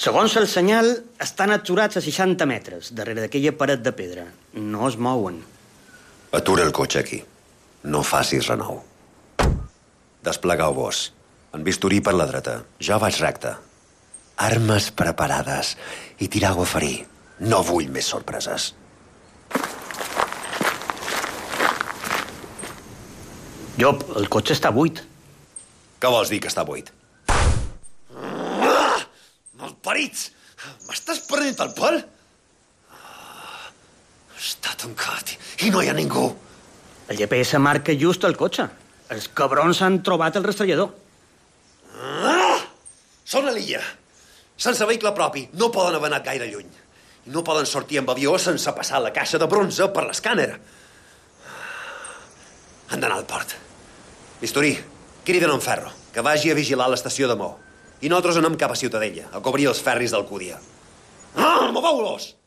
Segons el senyal, estan aturats a 60 metres, darrere d'aquella paret de pedra. No es mouen. Atura el cotxe aquí. No facis renou. Desplegueu-vos. En bisturí per la dreta. Jo vaig recte. Armes preparades. I tirau a ferir. No vull més sorpreses. Llop, el cotxe està buit. Què vols dir que està buit? Malparits! M'estàs prenent el pèl? Està tancat i no hi ha ningú. El GPS marca just el cotxe. Els cabrons han trobat el rastrellador. Són a l'illa. Sense vehicle propi. No poden haver anat gaire lluny. No poden sortir amb avió sense passar la caixa de bronze per l'escàner. Han d'anar al port. Bisturí, criden en Ferro, que vagi a vigilar l'estació de Mó. I nosaltres anem cap a Ciutadella, a cobrir els ferris d'Alcúdia. Moveu-los!